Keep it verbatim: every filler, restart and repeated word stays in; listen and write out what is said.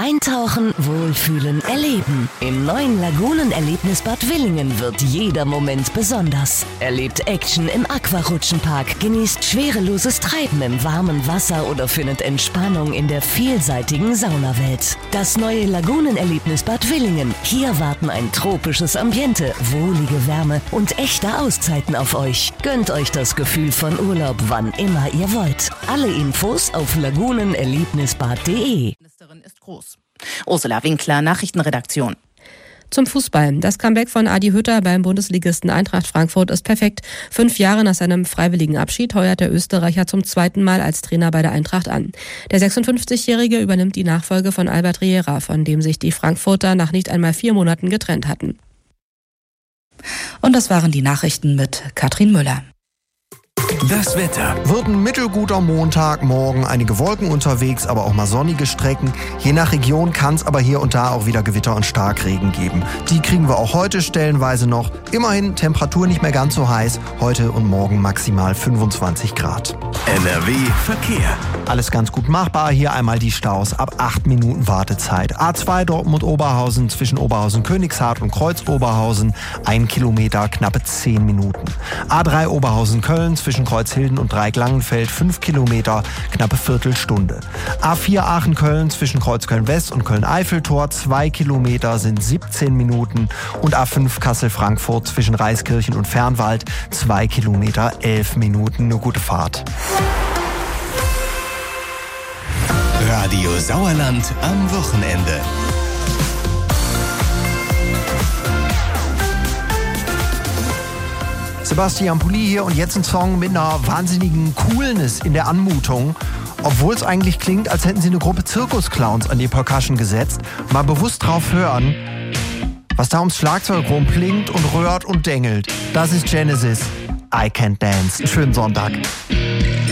Eintauchen, wohlfühlen, erleben. Im neuen Lagunenerlebnisbad Willingen wird jeder Moment besonders. Erlebt Action im Aquarutschenpark, genießt schwereloses Treiben im warmen Wasser oder findet Entspannung in der vielseitigen Saunawelt. Das neue Lagunenerlebnisbad Willingen. Hier warten ein tropisches Ambiente, wohlige Wärme und echte Auszeiten auf euch. Gönnt euch das Gefühl von Urlaub, wann immer ihr wollt. Alle Infos auf lagunenerlebnisbad punkt de. Ist groß. Ursula Winkler, Nachrichtenredaktion. Zum Fußball. Das Comeback von Adi Hütter beim Bundesligisten Eintracht Frankfurt ist perfekt. Fünf Jahre nach seinem freiwilligen Abschied heuert der Österreicher zum zweiten Mal als Trainer bei der Eintracht an. Der sechsundfünfzigjährige übernimmt die Nachfolge von Albert Riera, von dem sich die Frankfurter nach nicht einmal vier Monaten getrennt hatten. Und das waren die Nachrichten mit Katrin Müller. Das Wetter. Wird ein mittelguter Montag, morgen einige Wolken unterwegs, aber auch mal sonnige Strecken. Je nach Region kann es aber hier und da auch wieder Gewitter und Starkregen geben. Die kriegen wir auch heute stellenweise noch. Immerhin Temperatur nicht mehr ganz so heiß. Heute und morgen maximal fünfundzwanzig Grad. N R W Verkehr. Alles ganz gut machbar. Hier einmal die Staus ab acht Minuten Wartezeit. A zwei Dortmund-Oberhausen zwischen Oberhausen-Königshardt und Kreuz-Oberhausen. Ein Kilometer, knappe zehn Minuten. A drei Oberhausen-Köln zwischen Kreuzhilden und Dreieck-Langenfeld, fünf Kilometer, knappe Viertelstunde. A vier Aachen-Köln zwischen Kreuzköln-West und Köln-Eiffeltor, zwei Kilometer sind siebzehn Minuten. Und A fünf Kassel-Frankfurt zwischen Reiskirchen und Fernwald, zwei Kilometer, elf Minuten. Eine gute Fahrt. Radio Sauerland am Wochenende. Sebastian Pulli hier und jetzt ein Song mit einer wahnsinnigen Coolness in der Anmutung. Obwohl es eigentlich klingt, als hätten sie eine Gruppe Zirkusclowns an die Percussion gesetzt. Mal bewusst drauf hören, was da ums Schlagzeug rumplingt und röhrt und dengelt. Das ist Genesis. I Can't Dance. Schönen Sonntag.